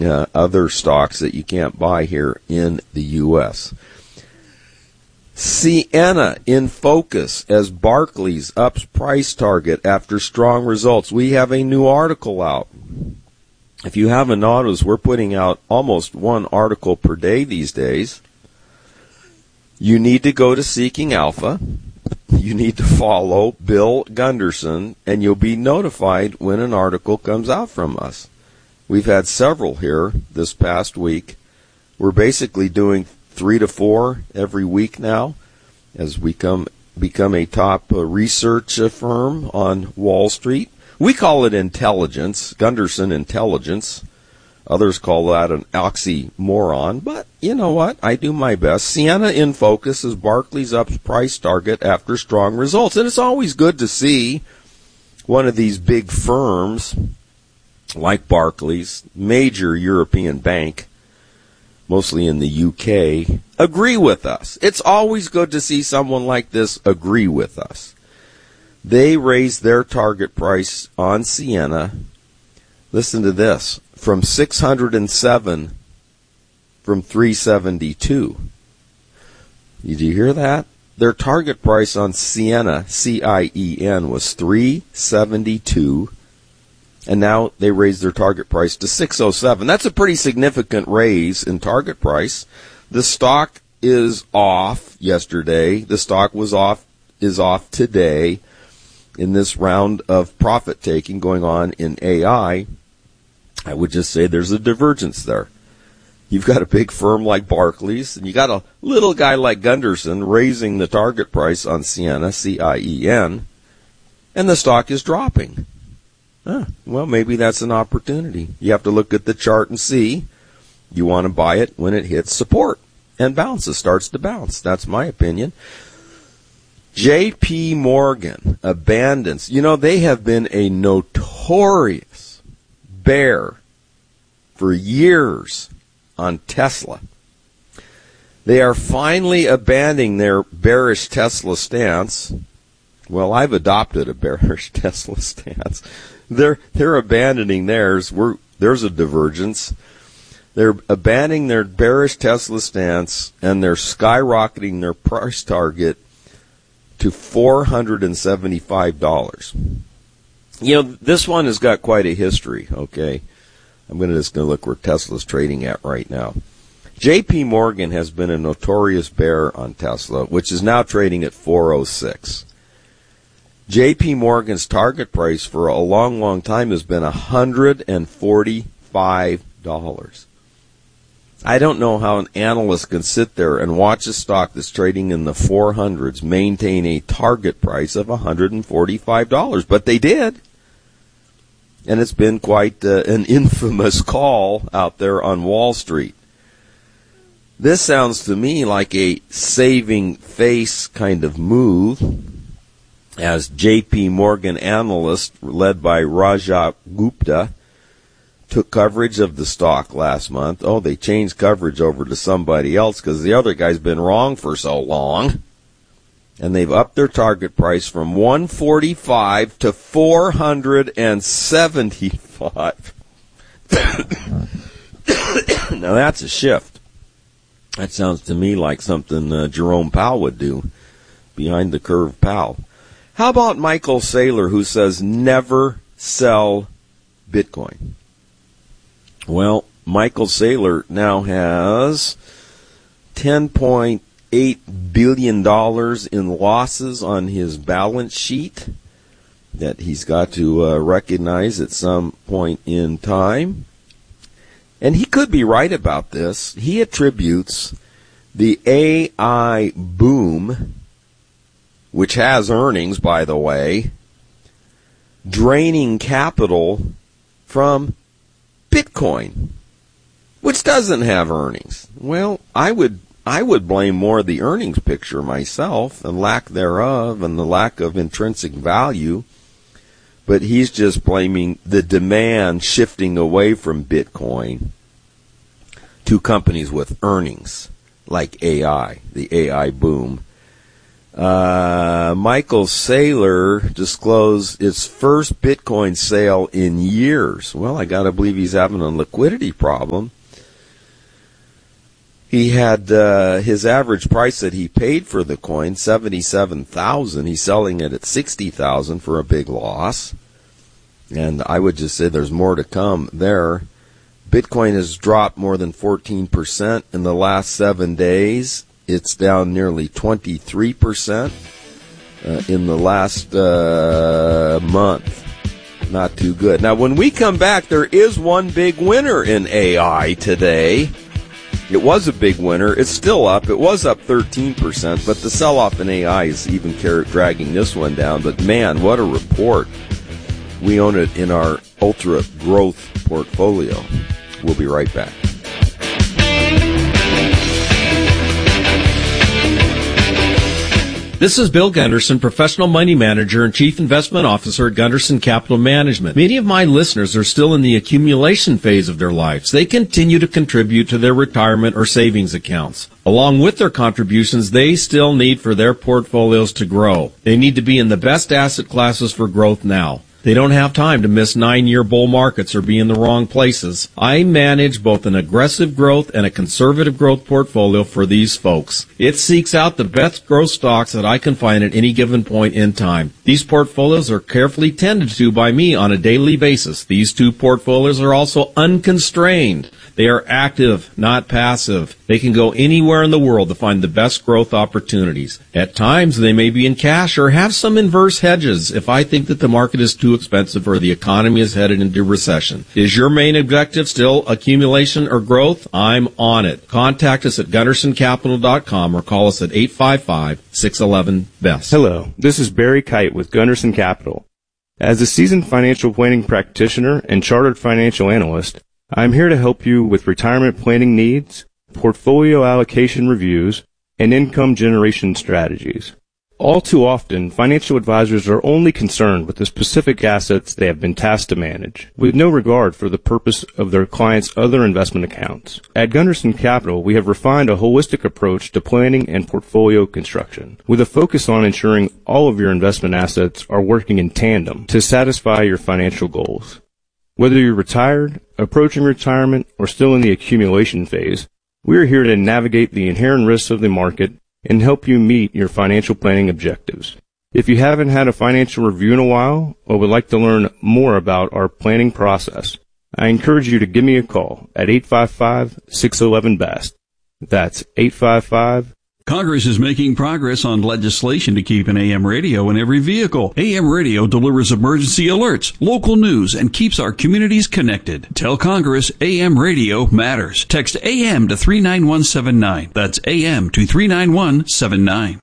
among other stocks that you can't buy here in the U.S. Ciena in focus as Barclays ups price target after strong results. We have a new article out. If you haven't noticed, we're putting out almost one article per day these days. You need to go to Seeking Alpha. You need to follow Bill Gunderson, and you'll be notified when an article comes out from us. We've had several here this past week. We're basically doing 3 to 4 every week now as we become a top research firm on Wall Street. We call it intelligence, Gunderson Intelligence. Others call that an oxymoron, but you know what? I do my best. Ciena in focus as Barclays ups price target after strong results. And it's always good to see one of these big firms like Barclays, major European bank, mostly in the UK, agree with us. It's always good to see someone like this agree with us. They raised their target price on Ciena, listen to this, from 607 from 372. Did you hear that? Their target price on Ciena, C-I-E-N, was 372. And now they raised their target price to 607. That's a pretty significant raise in target price. The stock is off yesterday. The stock is off today in this round of profit taking going on in AI. I would just say there's a divergence there. You've got a big firm like Barclays, and you got a little guy like Gunderson raising the target price on Ciena, C-I-E-N, and the stock is dropping. Well, maybe that's an opportunity. You have to look at the chart and see. You want to buy it when it hits support and bounces, starts to bounce. That's my opinion. J.P. Morgan abandons. You know, they have been a notorious bear for years on Tesla. They are finally abandoning their bearish Tesla stance. Well, I've adopted a bearish Tesla stance. They're abandoning theirs. There's a divergence. They're abandoning their bearish Tesla stance, and they're skyrocketing their price target to $475. You know, this one has got quite a history, okay? I'm just going to look where Tesla's trading at right now. J.P. Morgan has been a notorious bear on Tesla, which is now trading at 406. J.P. Morgan's target price for a long, long time has been $145. I don't know how an analyst can sit there and watch a stock that's trading in the 400s maintain a target price of $145, but they did. And it's been quite an infamous call out there on Wall Street. This sounds to me like a saving face kind of move, as J.P. Morgan analysts, led by Rajat Gupta, took coverage of the stock last month. Oh, they changed coverage over to somebody else because the other guy's been wrong for so long. And they've upped their target price from $145 to $475. Now that's a shift. That sounds to me like something Jerome Powell would do. Behind the curve Powell. How about Michael Saylor, who says never sell Bitcoin? Well, Michael Saylor now has $10.8 billion in losses on his balance sheet that he's got to recognize at some point in time. And he could be right about this. He attributes the AI boom, which has earnings, by the way, draining capital from Bitcoin, which doesn't have earnings. Well, I would blame more the earnings picture myself, and lack thereof, and the lack of intrinsic value. But he's just blaming the demand shifting away from Bitcoin to companies with earnings, like AI, the AI boom. Michael Saylor disclosed its first Bitcoin sale in years. Well, I got to believe he's having a liquidity problem. He had his average price that he paid for the coin, $77,000. He's selling it at $60,000 for a big loss. And I would just say there's more to come there. Bitcoin has dropped more than 14% in the last 7 days. It's down nearly 23% in the last month. Not too good. Now, when we come back, there is one big winner in AI today. It was a big winner. It's still up. It was up 13%, but the sell-off in AI is even dragging this one down. But, man, what a report. We own it in our ultra growth portfolio. We'll be right back. This is Bill Gunderson, professional money manager and chief investment officer at Gunderson Capital Management. Many of my listeners are still in the accumulation phase of their lives. They continue to contribute to their retirement or savings accounts. Along with their contributions, they still need for their portfolios to grow. They need to be in the best asset classes for growth now. They don't have time to miss 9-year bull markets or be in the wrong places. I manage both an aggressive growth and a conservative growth portfolio for these folks. It seeks out the best growth stocks that I can find at any given point in time. These portfolios are carefully tended to by me on a daily basis. These two portfolios are also unconstrained. They are active, not passive. They can go anywhere in the world to find the best growth opportunities. At times, they may be in cash or have some inverse hedges if I think that the market is too expensive or the economy is headed into recession. Is your main objective still accumulation or growth? I'm on it. Contact us at GundersonCapital.com or call us at 855-611-BEST. Hello, this is Barry Kite with Gunderson Capital. As a seasoned financial planning practitioner and chartered financial analyst, I'm here to help you with retirement planning needs, portfolio allocation reviews, and income generation strategies. All too often, financial advisors are only concerned with the specific assets they have been tasked to manage, with no regard for the purpose of their clients' other investment accounts. At Gunderson Capital, we have refined a holistic approach to planning and portfolio construction, with a focus on ensuring all of your investment assets are working in tandem to satisfy your financial goals. Whether you're retired, approaching retirement, or still in the accumulation phase, we are here to navigate the inherent risks of the market and help you meet your financial planning objectives. If you haven't had a financial review in a while or would like to learn more about our planning process, I encourage you to give me a call at 855-611-BEST. That's 855 Congress is making progress on legislation to keep an AM radio in every vehicle. AM radio delivers emergency alerts, local news, and keeps our communities connected. Tell Congress AM radio matters. Text AM to 39179. That's AM to 39179.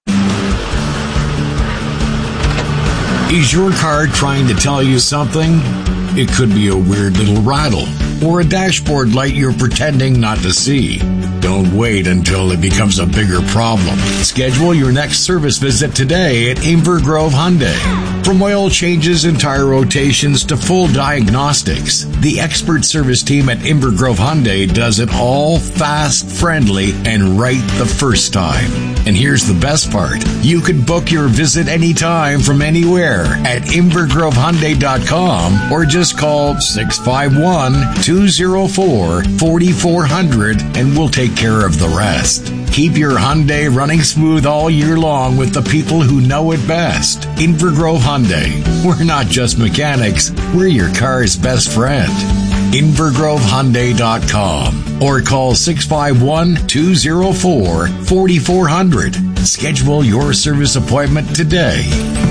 Is your car trying to tell you something? It could be a weird little rattle or a dashboard light you're pretending not to see. Don't wait until it becomes a bigger problem. Schedule your next service visit today at Inver Grove Hyundai. From oil changes and tire rotations to full diagnostics, the expert service team at Inver Grove Hyundai does it all fast, friendly, and right the first time. And here's the best part. You can book your visit anytime from anywhere at InvergroveHyundai.com or just call 651-204-4400 and we'll take care of the rest. Keep your Hyundai running smooth all year long with the people who know it best. Inver Grove Hyundai. We're not just mechanics, we're your car's best friend. InvergroveHyundai.com or call 651-204-4400. Schedule your service appointment today.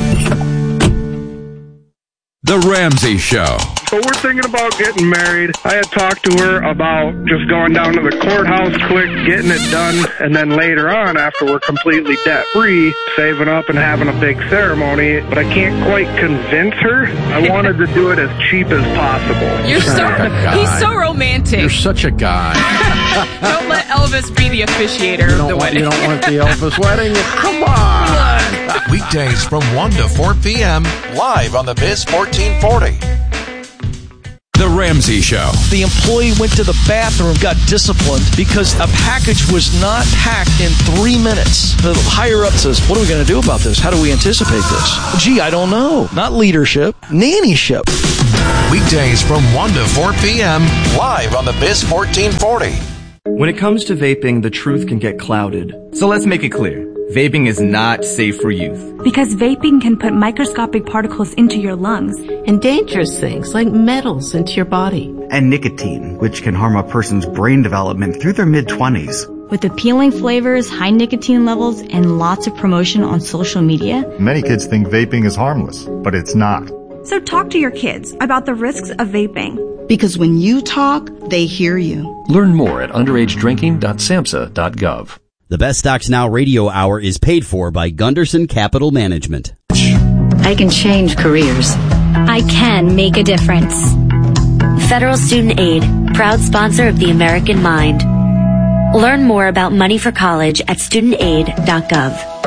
The Ramsey Show. So we're thinking about getting married. I had talked to her about just going down to the courthouse quick, getting it done, and then later on, after we're completely debt-free, saving up and having a big ceremony. But I can't quite convince her. I wanted to do it as cheap as possible. He's so romantic. You're such a guy. Don't let Elvis be the officiator of the wedding. You don't want the Elvis wedding? Come on. Weekdays from 1 to 4 p.m. live on the Biz 1440. The Ramsey Show. The employee went to the bathroom, got disciplined because a package was not packed in 3 minutes. The higher up says, what are we going to do about this? How do we anticipate this? Gee, I don't know. Not leadership, nannyship. Weekdays from 1 to 4 p.m. live on the Biz 1440. When it comes to vaping, the truth can get clouded. So let's make it clear. Vaping is not safe for youth. Because vaping can put microscopic particles into your lungs. And dangerous things like metals into your body. And nicotine, which can harm a person's brain development through their mid-20s. With appealing flavors, high nicotine levels, and lots of promotion on social media. Many kids think vaping is harmless, but it's not. So talk to your kids about the risks of vaping. Because when you talk, they hear you. Learn more at underagedrinking.samhsa.gov. The Best Stocks Now radio hour is paid for by Gunderson Capital Management. I can change careers. I can make a difference. Federal Student Aid, proud sponsor of the American Mind. Learn more about money for college at studentaid.gov.